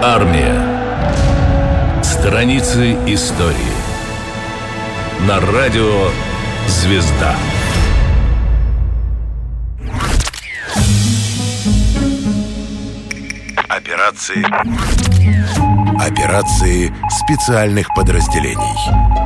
Армия. Страницы истории. На радио «Звезда». Операции специальных подразделений.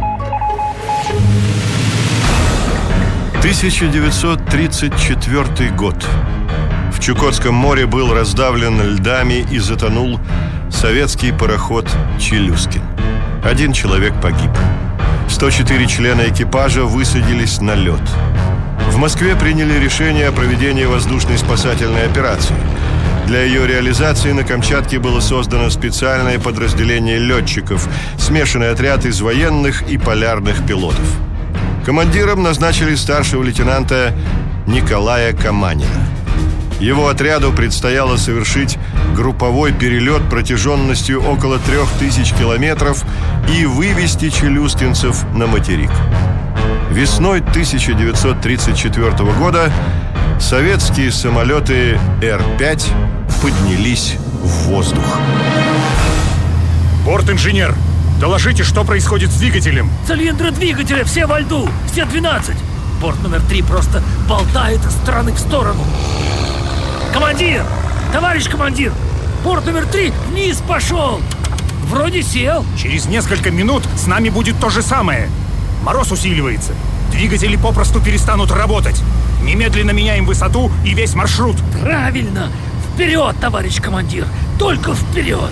1934 год. В Чукотском море был раздавлен льдами и затонул советский пароход «Челюскин». 1 человек погиб. 104 члена экипажа высадились на лед. В Москве приняли решение о проведении воздушной спасательной операции. Для ее реализации на Камчатке было создано специальное подразделение летчиков, смешанный отряд из военных и полярных пилотов. Командиром назначили старшего лейтенанта Николая Каманина. Его отряду предстояло совершить групповой перелет протяженностью около 3000 километров и вывести челюскинцев на материк. Весной 1934 года советские самолеты Р-5 поднялись в воздух. Борт-инженер, доложите, что происходит с двигателем. Цилиндры двигателя все во льду, все 12. Борт номер 3 просто болтает из стороны в сторону. Командир! Товарищ командир! Борт номер 3 вниз пошел! Вроде сел. Через несколько минут с нами будет то же самое. Мороз усиливается. Двигатели попросту перестанут работать. Немедленно меняем высоту и весь маршрут. Правильно! Вперед, товарищ командир! Только вперед!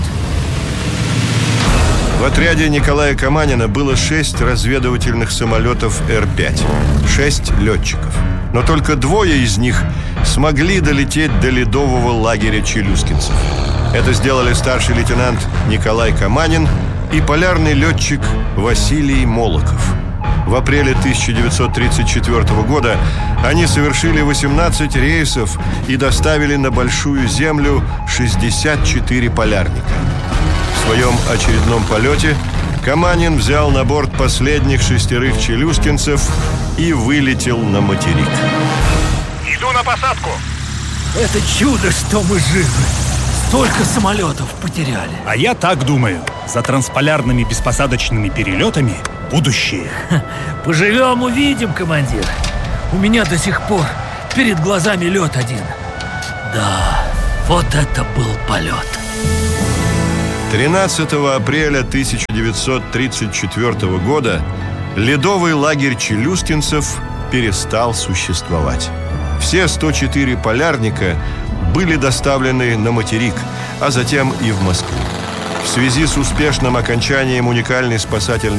В отряде Николая Каманина было 6 разведывательных самолетов Р-5, 6 летчиков. Но только 2 из них смогли долететь до ледового лагеря челюскинцев. Это сделали старший лейтенант Николай Каманин и полярный летчик Василий Молоков. В апреле 1934 года они совершили 18 рейсов и доставили на Большую Землю 64 полярника. В своем очередном полете Каманин взял на борт последних 6 челюскинцев и вылетел на материк. Иду на посадку. Это чудо, что мы живы. Столько самолетов потеряли. А я так думаю. За трансполярными беспосадочными перелетами будущее. Поживем, увидим, командир. У меня до сих пор перед глазами лед один. Да, вот это был полет. 13 апреля 1934 года ледовый лагерь челюскинцев перестал существовать. Все 104 полярника были доставлены на материк, а затем и в Москву. В связи с успешным окончанием уникальной спасательной